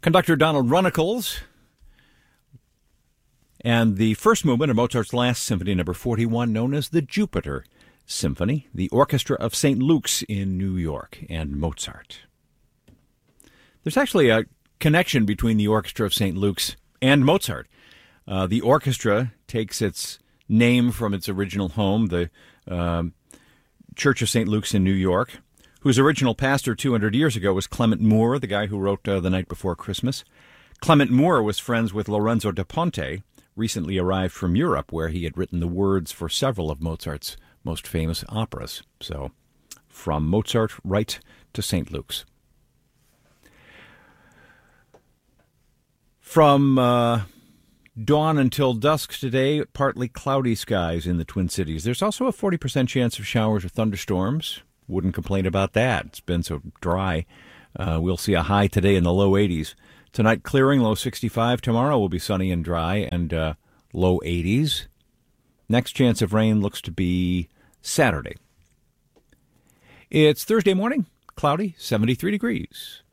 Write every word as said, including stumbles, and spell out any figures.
Conductor Donald Runnicles. And the first movement of Mozart's last symphony, number forty-one, known as the Jupiter Symphony, the Orchestra of Saint Luke's in New York, and Mozart. There's actually a connection between the Orchestra of Saint Luke's and Mozart. Uh, the orchestra takes its name from its original home, the um, Church of Saint Luke's in New York, whose original pastor two hundred years ago was Clement Moore, the guy who wrote uh, The Night Before Christmas. Clement Moore was friends with Lorenzo da Ponte, recently arrived from Europe, where he had written the words for several of Mozart's most famous operas. So, from Mozart right to Saint Luke's. From uh, dawn until dusk today, partly cloudy skies in the Twin Cities. There's also a forty percent chance of showers or thunderstorms. Wouldn't complain about that. It's been so dry. Uh, we'll see a high today in the low eighties. Tonight, clearing, low sixty-five. Tomorrow will be sunny and dry and uh, low eighties. Next chance of rain looks to be Saturday. It's Thursday morning, cloudy, seventy-three degrees.